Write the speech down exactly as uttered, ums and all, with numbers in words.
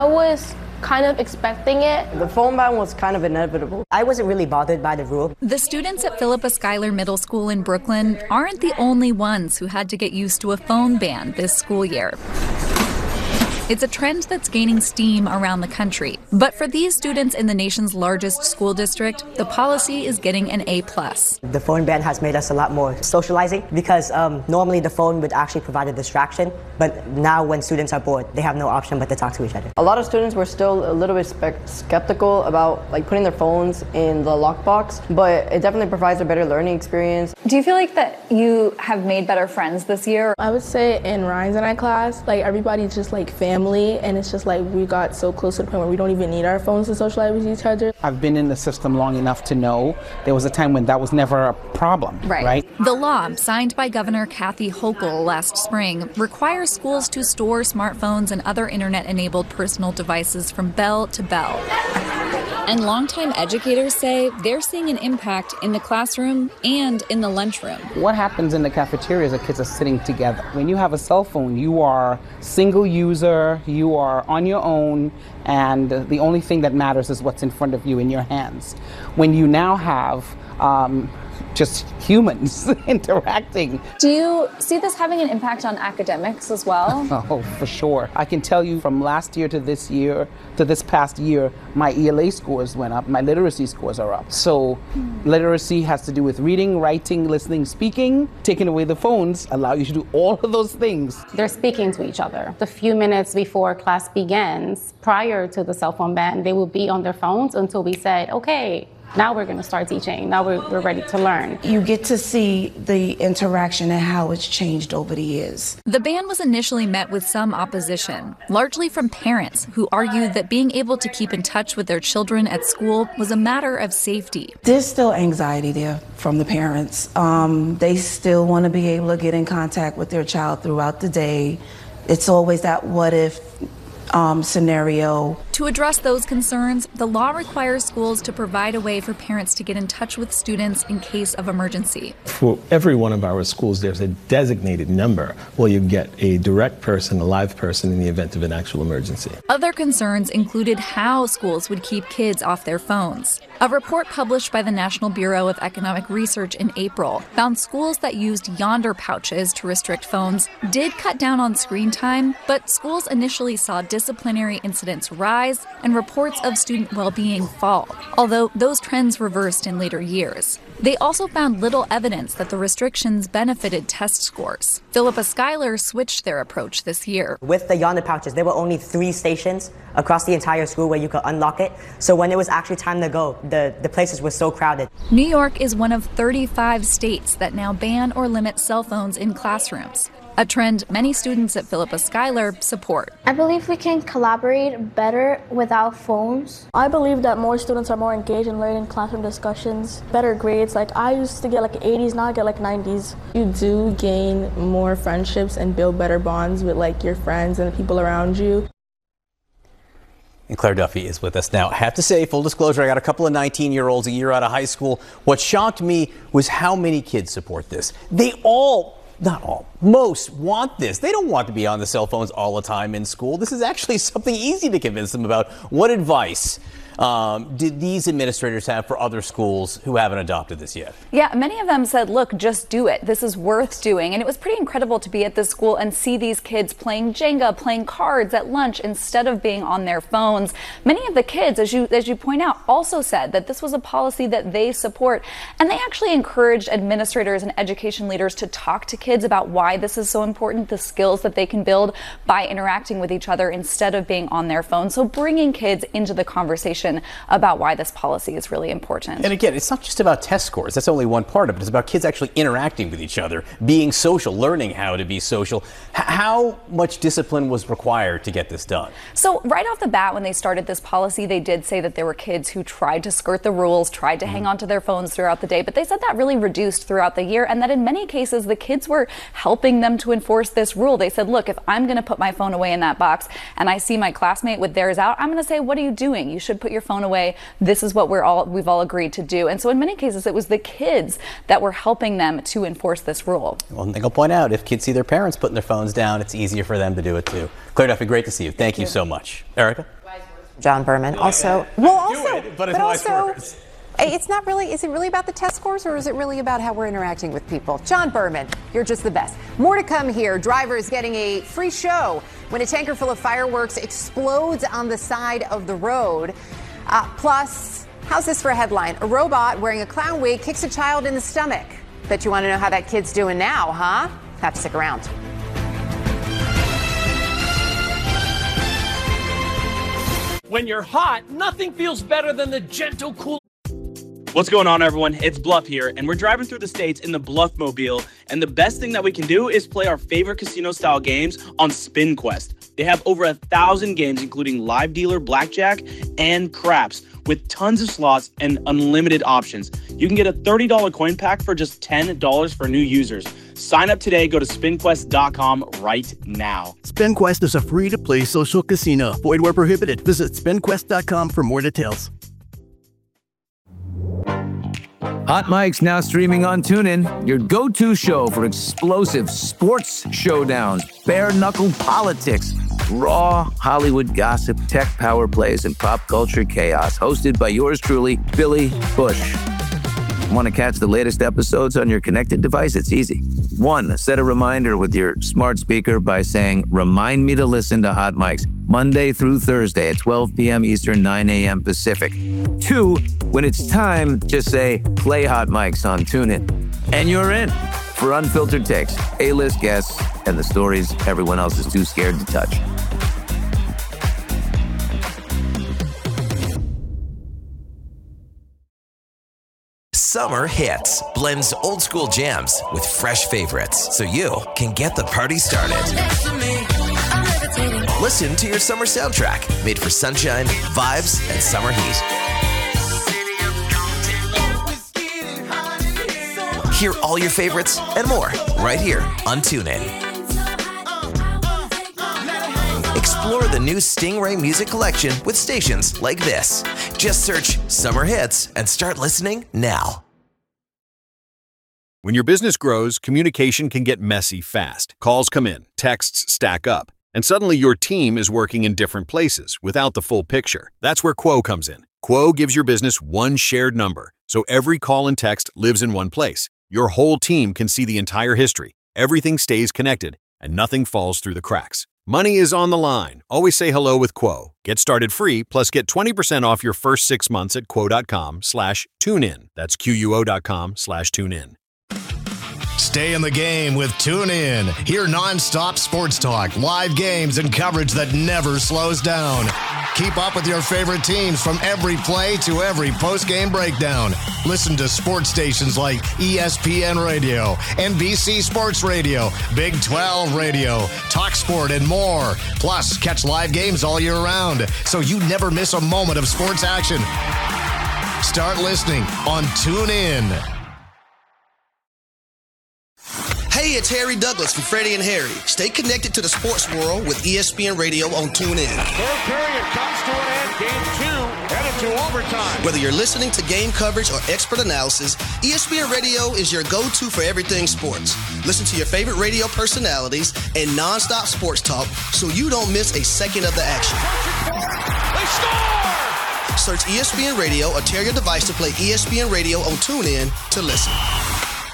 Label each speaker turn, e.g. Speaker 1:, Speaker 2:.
Speaker 1: I was kind of expecting it.
Speaker 2: The phone ban was kind of inevitable.
Speaker 3: I wasn't really bothered by the rule.
Speaker 4: The students at Philippa Schuyler Middle School in Brooklyn aren't the only ones who had to get used to a phone ban this school year. It's a trend that's gaining steam around the country. But for these students in the nation's largest school district, the policy is getting an A plus.
Speaker 3: The phone ban has made us a lot more socializing because um, normally the phone would actually provide a distraction, but now when students are bored, they have no option but to talk to each other.
Speaker 2: A lot of students were still a little bit spe- skeptical about like putting their phones in the lockbox, but it definitely provides a better learning experience.
Speaker 5: Do you feel like that you have made better friends this year?
Speaker 1: I would say in Ryan's and I class, like everybody's just like family. And it's just like we got so close to the point where we don't even need our phones to socialize with each other.
Speaker 6: I've been in the system long enough to know there was a time when that was never a problem, right? right?
Speaker 4: The law, signed by Governor Kathy Hochul last spring, requires schools to store smartphones and other internet-enabled personal devices from bell to bell. And longtime educators say they're seeing an impact in the classroom and in the lunchroom.
Speaker 6: What happens in the cafeteria is the kids are sitting together. When you have a cell phone, you are single user, you are on your own, and the only thing that matters is what's in front of you in your hands. When you now have um, just humans interacting.
Speaker 5: Do you see this having an impact on academics as well?
Speaker 6: Oh, for sure. I can tell you from last year to this year, to this past year, my E L A scores went up, my literacy scores are up. So mm. literacy has to do with reading, writing, listening, speaking. Taking away the phones allow you to do all of those things.
Speaker 7: They're speaking to each other. The few minutes before class begins, prior to the cell phone ban, they will be on their phones until we said, okay, now we're going to start teaching. Now we're, we're ready to learn.
Speaker 8: You get to see the interaction and how it's changed over the years.
Speaker 4: The ban was initially met with some opposition, largely from parents who argued that being able to keep in touch with their children at school was a matter of safety.
Speaker 8: There's still anxiety there from the parents. Um, they still want to be able to get in contact with their child throughout the day. It's always that what if Um, scenario.
Speaker 4: To address those concerns, the law requires schools to provide a way for parents to get in touch with students in case of emergency.
Speaker 9: For every one of our schools, there's a designated number where you get a direct person, a live person in the event of an actual emergency.
Speaker 4: Other concerns included how schools would keep kids off their phones. A report published by the National Bureau of Economic Research in April found schools that used Yonder pouches to restrict phones did cut down on screen time, but schools initially saw disciplinary incidents rise and reports of student well-being fall, although those trends reversed in later years. They also found little evidence that the restrictions benefited test scores. Philippa Schuyler switched their approach this year.
Speaker 3: With the Yonder pouches, there were only three stations across the entire school where you could unlock it. So when it was actually time to go, the, the places were so crowded.
Speaker 4: New York is one of thirty-five states that now ban or limit cell phones in classrooms, a trend many students at Philippa Schuyler support.
Speaker 1: I believe we can collaborate better without phones. I believe that more students are more engaged in learning classroom discussions, better grades. Like I used to get like eighties, now I get like nineties. You do gain more friendships and build better bonds with like your friends and the people around you.
Speaker 10: And Claire Duffy is with us now. I have to say, full disclosure, I got a couple of nineteen-year-olds a year out of high school. What shocked me was how many kids support this. They all Not all. Most want this. They don't want to be on the cell phones all the time in school. This is actually something easy to convince them about. What advice um, did these administrators have for other schools who haven't adopted this yet?
Speaker 5: Yeah, many of them said, look, just do it. This is worth doing. And it was pretty incredible to be at this school and see these kids playing Jenga, playing cards at lunch instead of being on their phones. Many of the kids, as you, as you point out, also said that this was a policy that they support. And they actually encouraged administrators and education leaders to talk to kids about why this is so important, the skills that they can build by interacting with each other instead of being on their phones. So bringing kids into the conversation about why this policy is really important.
Speaker 10: And again, it's not just about test scores. That's only one part of it. It's about kids actually interacting with each other, being social, learning how to be social. H- how much discipline was required to get this done?
Speaker 5: So right off the bat, when they started this policy, they did say that there were kids who tried to skirt the rules, tried to mm-hmm. hang on to their phones throughout the day, but they said that really reduced throughout the year, and that in many cases, the kids were helping them to enforce this rule. They said, look, if I'm going to put my phone away in that box and I see my classmate with theirs out, I'm going to say, what are you doing? You should put put your phone away. This is what we're all, we've all agreed to do. And so in many cases, it was the kids that were helping them to enforce this rule.
Speaker 10: One thing I'll point out, if kids see their parents putting their phones down, it's easier for them to do it too. Claire Duffy, great to see you. Thank, Thank you. you so much. Erica?
Speaker 11: John Berman. Also, well, also,
Speaker 10: it, but,
Speaker 11: but also, it's not really, is it really about the test scores, or is it really about how we're interacting with people? John Berman, you're just the best. More to come here. Drivers getting a free show when a tanker full of fireworks explodes on the side of the road. Uh, plus, how's this for a headline? A robot wearing a clown wig kicks a child in the stomach. Bet you want to know how that kid's doing now, huh? Have to stick around.
Speaker 12: When you're hot, nothing feels better than the gentle, cool.
Speaker 13: What's going on, everyone? It's Bluff here, and we're driving through the states in the Bluff Mobile. And the best thing that we can do is play our favorite casino-style games on SpinQuest. They have over a thousand games, including live dealer, blackjack, and craps, with tons of slots and unlimited options. You can get a thirty dollars coin pack for just ten dollars for new users. Sign up today. Go to spin quest dot com right now.
Speaker 14: SpinQuest is a free-to-play social casino. Void where prohibited. Visit spin quest dot com for more details.
Speaker 15: Hot Mic's now streaming on TuneIn, your go-to show for explosive sports showdowns, bare-knuckle politics, raw Hollywood gossip, tech power plays, and pop culture chaos. Hosted by yours truly, Billy Bush. Want to catch the latest episodes on your connected device? It's easy. One, set a reminder with your smart speaker by saying, "Remind me to listen to Hot Mics Monday through Thursday at twelve p.m. Eastern, nine a.m. Pacific." Two, when it's time, just say, "Play Hot Mics on TuneIn." And you're in for unfiltered takes, A-list guests, and the stories everyone else is too scared to touch.
Speaker 16: Summer Hits blends old school jams with fresh favorites so you can get the party started. Listen to your summer soundtrack made for sunshine, vibes, and summer heat. Hear all your favorites and more right here on TuneIn. Explore the new Stingray music collection with stations like this. Just search Summer Hits and start listening now.
Speaker 17: When your business grows, communication can get messy fast. Calls come in, texts stack up, and suddenly your team is working in different places without the full picture. That's where Quo comes in. Quo gives your business one shared number, so every call and text lives in one place. Your whole team can see the entire history. Everything stays connected, and nothing falls through the cracks. Money is on the line. Always say hello with Quo. Get started free, plus get twenty percent off your first six months at quo.com slash tune in. That's Q-U-O dot com slash tune in.
Speaker 18: Stay in the game with TuneIn. Hear nonstop sports talk, live games, and coverage that never slows down. Keep up with your favorite teams from every play to every post-game breakdown. Listen to sports stations like E S P N Radio, N B C Sports Radio, Big twelve Radio, TalkSport, and more. Plus, catch live games all year round, so you never miss a moment of sports action. Start listening on TuneIn.
Speaker 19: Hey, it's Harry Douglas from Freddie and Harry. Stay connected to the sports world with E S P N Radio on TuneIn.
Speaker 20: Third period comes to an end. Game two headed to overtime.
Speaker 19: Whether you're listening to game coverage or expert analysis, E S P N Radio is your go-to for everything sports. Listen to your favorite radio personalities and nonstop sports talk so you don't miss a second of the action.
Speaker 20: They score!
Speaker 19: Search E S P N Radio or tear your device to play E S P N Radio on TuneIn to listen.